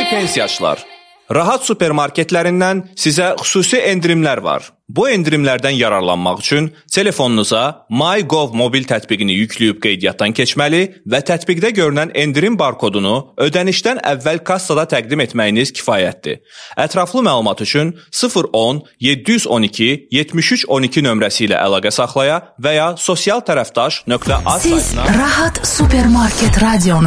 pensiyaçılar, Rahat supermarketlərindən sizə xüsusi endirimlər var. Bu endirimlərdən yararlanmaq üçün telefonunuza MyGov mobil tətbiqini yükləyib qeydiyyatdan keçməli və tətbiqdə görünən endirim barkodunu ödənişdən əvvəl kassada təqdim etməyiniz kifayətdir. Ətraflı məlumat üçün 010 712 73 12 nömrəsi ilə əlaqə saxlaya və ya sosial tərəfdaş.az saytına... Siz Rahat Supermarket Radionun